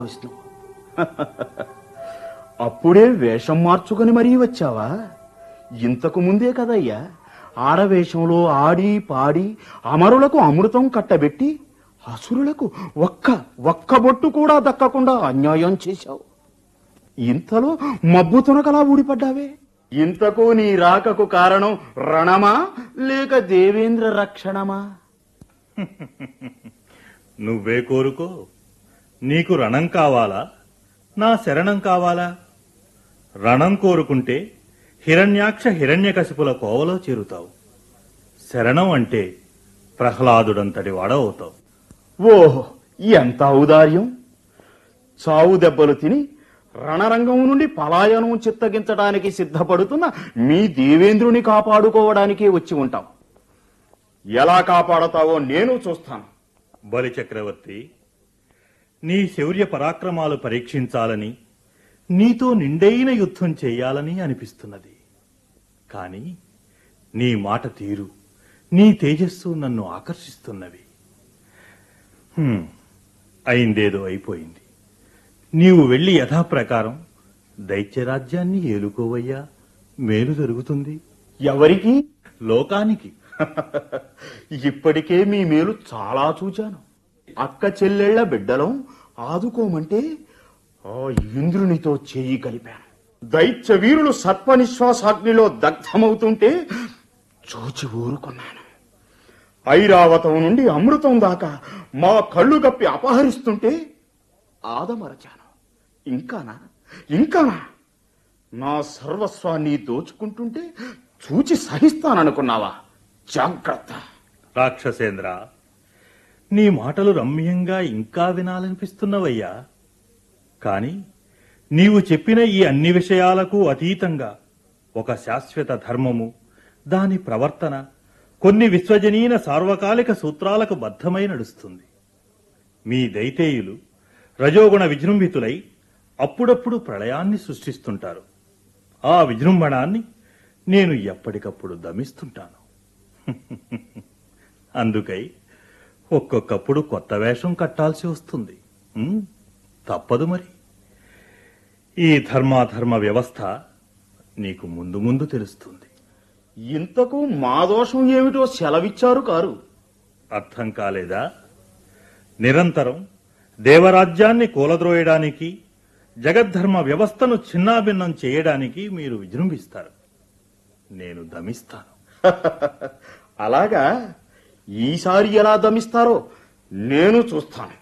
విష్ణు, అప్పుడే వేషం మార్చుకొని మరీ వచ్చావా? ఇంతకు ముందే కదయ్యా ఆడవేషంలో ఆడి పాడి అమరులకు అమృతం కట్టబెట్టి అసురులకు ఒక్క బొట్టు కూడా దక్కకుండా అన్యాయం చేశావు. ఇంతలో మబ్బు తునకలా ఊడిపడ్డావే. ఇంతకు నీ రాకకు కారణం రణమా లేక దేవేంద్ర రక్షణమా? నువ్వే కోరుకో. నీకు రణం కావాలా, నా శరణం కావాలా? రణం కోరుకుంటే హిరణ్యాక్ష హిరణ్యకశిపుల కోవలో చేరుతావు. శరణం అంటే ప్రహ్లాదుడంతటి వాడవుతావు. ఓహో, ఎంత ఔదార్యం! చావు దెబ్బలు తిని రణరంగం నుండి పలాయనం చిత్తగించడానికి సిద్ధపడుతున్న మీ దేవేంద్రుని కాపాడుకోవడానికే వచ్చి ఉంటాం. ఎలా కాపాడతావో నేను చూస్తాను. బలి చక్రవర్తి, నీ శౌర్య పరాక్రమాలు పరీక్షించాలని, నీతో నిండైన యుద్ధం చెయ్యాలని అనిపిస్తున్నది. కాని నీ మాట తీరు, నీ తేజస్సు నన్ను ఆకర్షిస్తున్నవి. అయిందేదో అయిపోయింది. నీవు వెళ్లి యథాప్రకారం దైత్యరాజ్యాన్ని ఏలుకోవయ్యా, మేలు జరుగుతుంది. ఎవరికి? లోకానికి. ఇప్పటికే మీ మేలు చాలా చూచాను. అక్క చెల్లెళ్ల బిడ్డలం ఆదుకోమంటే ఆ ఇంద్రునితో చేయి కలిపాను. దైత్య వీరులు సర్పనిశ్వాసాగ్నిలో దగ్ధమవుతుంటే చూచి ఊరుకున్నాను. ఐరావతం నుండి అమృతం దాకా మా కళ్ళు గప్పి అపహరిస్తుంటే ఆదమరచాను. ఇంకానా నా సర్వస్వాన్ని దోచుకుంటుంటే చూచి సహిస్తాననుకున్నావా? జాగ్రత్త. రాక్షసేంద్ర, నీ మాటలు రమ్యంగా ఇంకా వినాలనిపిస్తున్నవయ్యా. కాని నీవు చెప్పిన ఈ అన్ని విషయాలకు అతీతంగా ఒక శాశ్వత ధర్మము, దాని ప్రవర్తన కొన్ని విశ్వజనీన సార్వకాలిక సూత్రాలకు బద్ధమై నడుస్తుంది. మీ దైతేయులు రజోగుణ విజృంభితులై అప్పుడప్పుడు ప్రళయాన్ని సృష్టిస్తుంటారు. ఆ విజృంభణాన్ని నేను ఎప్పటికప్పుడు దమిస్తుంటాను. అందుకై ఒక్కొక్కప్పుడు కొత్త వేషం కట్టాల్సి వస్తుంది. తప్పదు మరి. ఈ ధర్మాధర్మ వ్యవస్థ నీకు ముందు ముందు తెలుస్తుంది. ఇంతకు మా దోషం ఏమిటో సెలవిచ్చారు కారు. అర్థం కాలేదా? నిరంతరం దేవరాజ్యాన్ని కూలద్రోయడానికి, జగద్ధర్మ వ్యవస్థను చిన్నాభిన్నం చేయడానికి మీరు విజృంభిస్తారు. నేను దమిస్తాను. అలాగా? ఈసారి ఎలా దమిస్తారో నేను చూస్తాను.